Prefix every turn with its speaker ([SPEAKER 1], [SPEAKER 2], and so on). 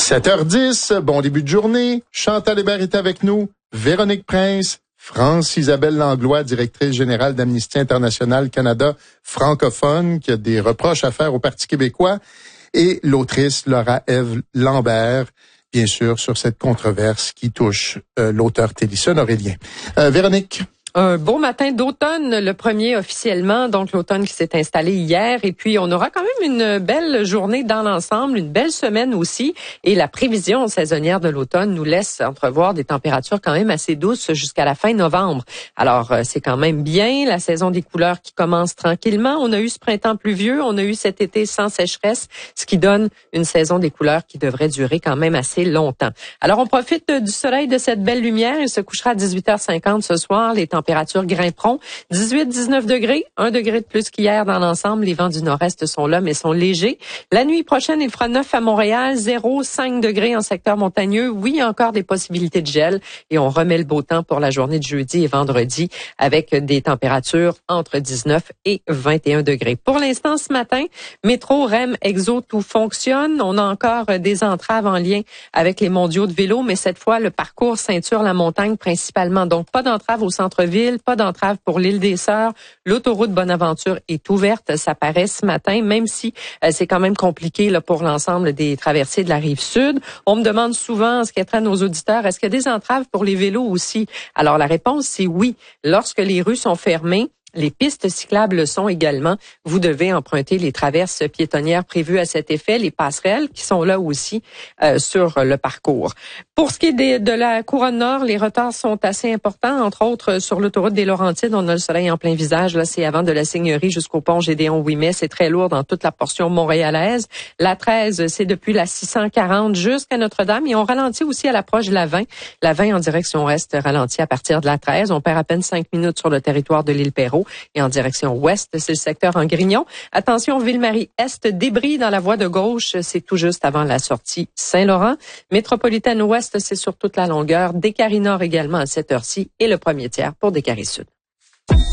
[SPEAKER 1] 7h10, bon début de journée. Chantal Hébert est avec nous. Véronique Prince, France-Isabelle Langlois, directrice générale d'Amnesty International Canada francophone, qui a des reproches à faire au Parti québécois, et l'autrice Laura-Ève Lambert, bien sûr, sur cette controverse qui touche l'auteur Télison Aurélien. Véronique.
[SPEAKER 2] Un beau matin d'automne, le premier officiellement, donc l'automne qui s'est installé hier. Et puis, on aura quand même une belle journée dans l'ensemble, une belle semaine aussi. Et la prévision saisonnière de l'automne nous laisse entrevoir des températures quand même assez douces jusqu'à la fin novembre. Alors, c'est quand même bien. La saison des couleurs qui commence tranquillement. On a eu ce printemps pluvieux, on a eu cet été sans sécheresse, ce qui donne une saison des couleurs qui devrait durer quand même assez longtemps. Alors, on profite du soleil, de cette belle lumière. Il se couchera à 18h50 ce soir. Les températures grimperont. 18-19 degrés, 1 degré de plus qu'hier dans l'ensemble. Les vents du nord-est sont là, mais sont légers. La nuit prochaine, il fera 9 à Montréal, 0,5 degrés en secteur montagneux. Oui, encore des possibilités de gel. Et on remet le beau temps pour la journée de jeudi et vendredi avec des températures entre 19 et 21 degrés. Pour l'instant, ce matin, métro, REM, Exo, tout fonctionne. On a encore des entraves en lien avec les mondiaux de vélo, mais cette fois, le parcours ceinture-la-montagne principalement. Donc, pas d'entrave au centre-ville, pas d'entrave pour l'île des Sœurs. L'autoroute Bonaventure est ouverte, ça paraît ce matin, même si c'est quand même compliqué là, pour l'ensemble des traversées de la Rive-Sud. On me demande souvent, ce qui est à nos auditeurs, est-ce qu'il y a des entraves pour les vélos aussi? Alors, la réponse, c'est oui. Lorsque les rues sont fermées, les pistes cyclables le sont également. Vous devez emprunter les traverses piétonnières prévues à cet effet, les passerelles qui sont là aussi sur le parcours. Pour ce qui est de la couronne nord, les retards sont assez importants, entre autres sur l'autoroute des Laurentides. On a le soleil en plein visage. Là, c'est avant de la Seigneurie jusqu'au pont Gédéon-Ouimet. C'est très lourd dans toute la portion montréalaise. La 13, c'est depuis la 640 jusqu'à Notre-Dame. Et on ralentit aussi à l'approche de la 20. La 20 en direction ouest ralentit à partir de la 13. On perd à peine 5 minutes sur le territoire de l'île Perrot. Et en direction ouest, c'est le secteur en Grignon. Attention, Ville-Marie-Est, débris dans la voie de gauche, c'est tout juste avant la sortie Saint-Laurent. Métropolitaine ouest, c'est sur toute la longueur. Décarie Nord également à cette heure-ci et le premier tiers pour Décarie Sud.